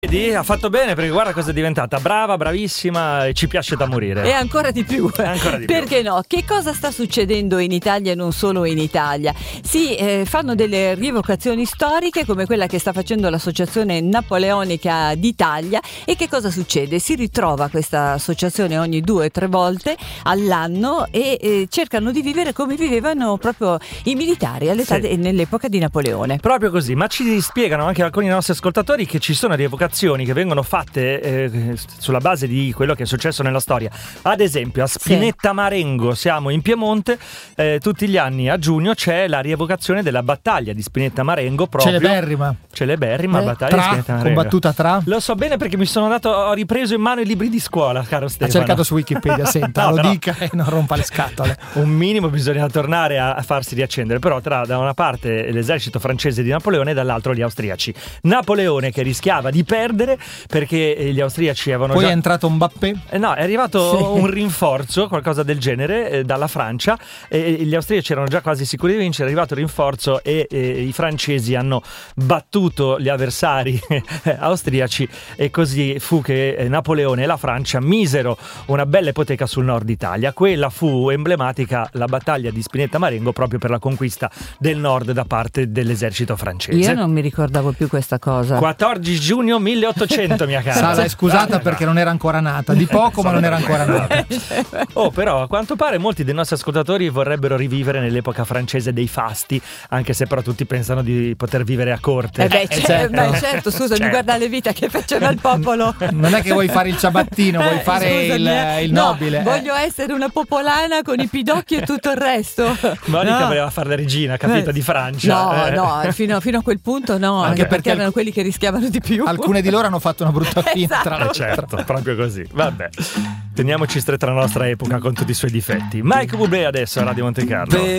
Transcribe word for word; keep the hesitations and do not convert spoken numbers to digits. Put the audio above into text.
Vedi, ha fatto bene perché guarda cosa è diventata, brava, bravissima e ci piace da morire. E ancora di più. Ancora di più. Perché no? Che cosa sta succedendo in Italia e non solo in Italia? Si eh, fanno delle rievocazioni storiche come quella che sta facendo l'Associazione Napoleonica d'Italia. E che cosa succede? Si ritrova questa associazione ogni due o tre volte all'anno e eh, cercano di vivere come vivevano proprio i militari all'età Sì. de- nell'epoca di Napoleone. Proprio così, ma ci spiegano anche alcuni nostri ascoltatori che ci sono rievocazioni che vengono fatte eh, sulla base di quello che è successo nella storia. Ad esempio a Spinetta sì. Marengo, siamo in Piemonte, eh, tutti gli anni a giugno c'è la rievocazione della battaglia di Spinetta Marengo, proprio celeberrima celeberrima eh, battaglia tra, di Spinetta Marengo, combattuta tra. Lo so bene perché mi sono dato, ho ripreso in mano i libri di scuola, caro Stefano. Ha cercato su Wikipedia, senta, no, lo però, dica e non rompa le scatole. Un minimo bisogna tornare a, a farsi riaccendere, però tra da una parte l'esercito francese di Napoleone e dall'altro gli austriaci. Napoleone che rischiava di perdere perché gli austriaci avevano poi già... è entrato Mbappé. Eh no, è arrivato sì. un rinforzo, qualcosa del genere, eh, dalla Francia, e gli austriaci erano già quasi sicuri di vincere. È arrivato il rinforzo e eh, i francesi hanno battuto gli avversari austriaci e così fu che eh, Napoleone e la Francia misero una bella ipoteca sul nord Italia. Quella fu emblematica, la battaglia di Spinetta Marengo, proprio per la conquista del nord da parte dell'esercito francese. Io non mi ricordavo più questa cosa. quattordici giugno milleottocento, mia cara. Sala è scusata perché non era ancora nata, di poco ma non era ancora nata. Oh, però a quanto pare molti dei nostri ascoltatori vorrebbero rivivere nell'epoca francese dei fasti, anche se però tutti pensano di poter vivere a corte. Eh beh, Eh, certo, certo. beh, certo, scusami, Certo. guarda le vite che faceva il popolo. Non è che vuoi fare il ciabattino, vuoi Eh, fare scusami, il, eh. il No, nobile. eh. voglio essere una popolana con i pidocchi e tutto il resto. Monica No. voleva fare la regina, capita, Eh, di Francia. No, eh. no, fino, fino a quel punto no, Anche anche perché, perché erano quelli che rischiavano di più. Alcune di loro hanno fatto una brutta fine, Esatto. tra Eh, l'altro. certo, proprio così. Vabbè, teniamoci stretta la nostra epoca con tutti i suoi difetti. Mike Bublé adesso a Radio Monte Carlo.